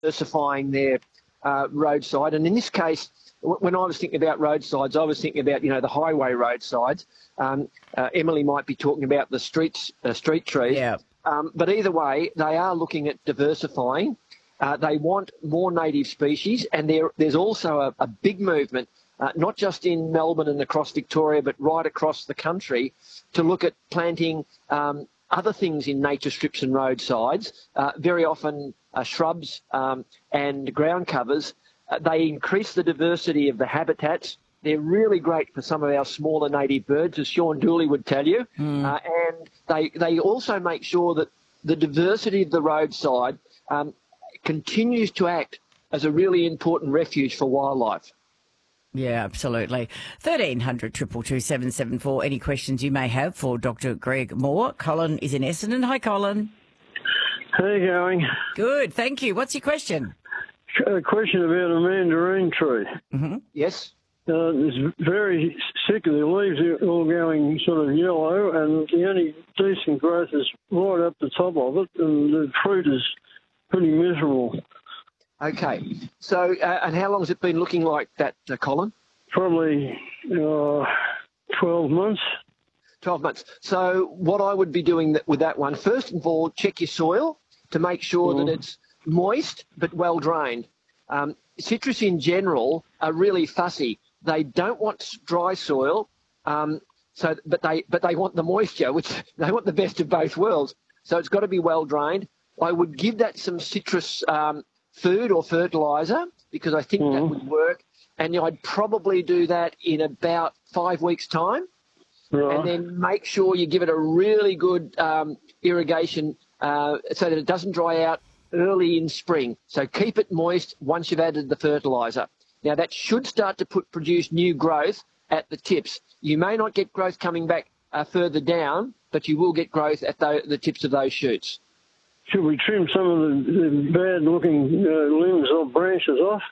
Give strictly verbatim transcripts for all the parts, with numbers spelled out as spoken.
diversifying their uh, roadside. And in this case, w- when I was thinking about roadsides, I was thinking about, you know, the highway roadsides. Um, uh, Emily might be talking about the streets, uh, street trees. Yeah. Um, but either way, they are looking at diversifying. Uh, they want more native species, and there, there's also a, a big movement, uh, not just in Melbourne and across Victoria, but right across the country, to look at planting um, other things in nature strips and roadsides, uh, very often uh, shrubs um, and ground covers. Uh, they increase the diversity of the habitats. They're really great for some of our smaller native birds, as Sean Dooley would tell you. Mm. Uh, and they, they also make sure that the diversity of the roadside um, continues to act as a really important refuge for wildlife. Yeah, absolutely. thirteen hundred, two two two, seven seven four. Any questions you may have for Doctor Greg Moore. Colin is in Essendon. Hi, Colin. How are you going? Good, thank you. What's your question? A question about a mandarin tree. Mm-hmm. Yes. Uh, it's very sick. The leaves are all going sort of yellow, and the only decent growth is right up the top of it, and the fruit is pretty miserable. Okay. So, uh, and how long has it been looking like that, uh, Colin? Probably uh, twelve months. twelve months. So what I would be doing with that one, first of all, check your soil to make sure mm. that it's moist but well drained. Um, citrus in general are really fussy. They don't want dry soil, um, so but they but they want the moisture, which they want the best of both worlds. So it's got to be well drained. I would give that some citrus um, food or fertiliser because I think mm. that would work. And I'd probably do that in about five weeks' time. Right. And then make sure you give it a really good um, irrigation uh, so that it doesn't dry out early in spring. So keep it moist once you've added the fertiliser. Now, that should start to put, produce new growth at the tips. You may not get growth coming back uh, further down, but you will get growth at the, the tips of those shoots. Should we trim some of the, the bad-looking uh, limbs or branches off?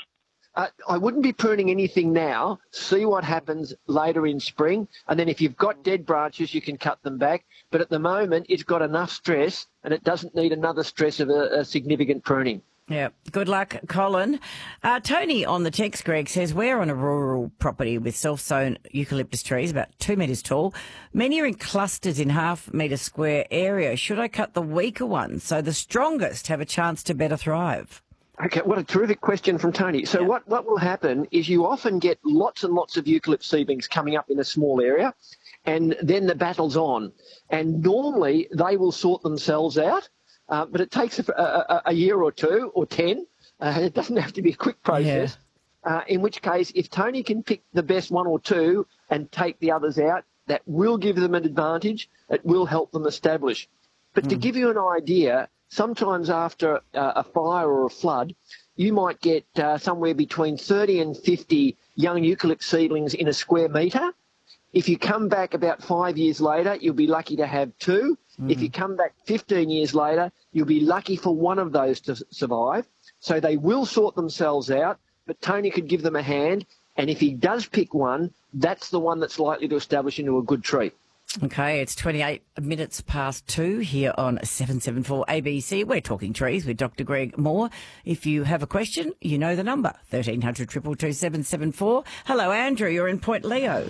Uh, I wouldn't be pruning anything now. See what happens later in spring. And then if you've got dead branches, you can cut them back. But at the moment, it's got enough stress and it doesn't need another stress of a, a significant pruning. Yeah. Good luck, Colin. Uh, Tony on the text, Greg, says, we're on a rural property with self-sown eucalyptus trees, about two metres tall. Many are in clusters in half-metre square area. Should I cut the weaker ones so the strongest have a chance to better thrive? Okay, what a terrific question from Tony. So yeah. what, what will happen is you often get lots and lots of eucalypt seedlings coming up in a small area, and then the battle's on. And normally they will sort themselves out, uh, but it takes a, a, a year or two or ten. Uh, it doesn't have to be a quick process, yeah. uh, in which case if Tony can pick the best one or two and take the others out, that will give them an advantage. It will help them establish. But mm. to give you an idea, sometimes after uh, a fire or a flood, you might get uh, somewhere between thirty and fifty young eucalypt seedlings in a square metre. If you come back about five years later, you'll be lucky to have two. Mm. If you come back fifteen years later, you'll be lucky for one of those to survive. So they will sort themselves out, but Tony could give them a hand. And if he does pick one, that's the one that's likely to establish into a good tree. Okay, it's twenty-eight minutes past two here on seven seven four A B C. We're talking trees with Doctor Greg Moore. If you have a question, you know the number, thirteen hundred, two two two, seven seven four. Hello, Andrew, you're in Point Leo.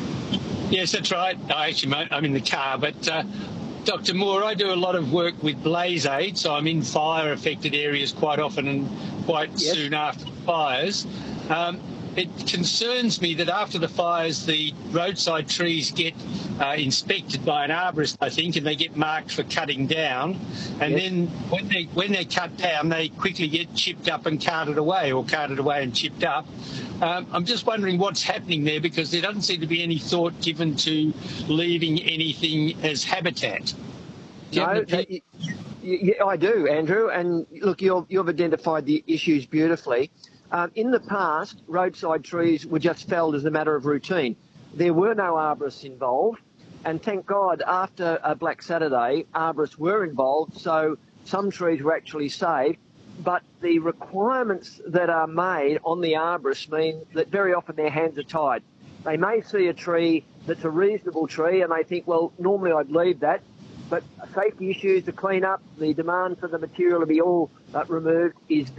Yes, that's right. I actually, I'm in the car, but uh, Doctor Moore, I do a lot of work with blaze aid, so I'm in fire-affected areas quite often and quite yes. soon after fires. Um, It concerns me that after the fires, the roadside trees get uh, inspected by an arborist, I think, and they get marked for cutting down. And yes. then when they when they're cut down, they quickly get chipped up and carted away, or carted away and chipped up. Um, I'm just wondering what's happening there, because there doesn't seem to be any thought given to leaving anything as habitat. No, uh, yeah, I do, Andrew. And look, you've, you've identified the issues beautifully. Um, in the past, roadside trees were just felled as a matter of routine. There were no arborists involved, and thank God after uh, Black Saturday, arborists were involved, so some trees were actually saved. But the requirements that are made on the arborists mean that very often their hands are tied. They may see a tree that's a reasonable tree and they think, well, normally I'd leave that. but safety issues, the clean up, the demand for the material to be all uh, removed is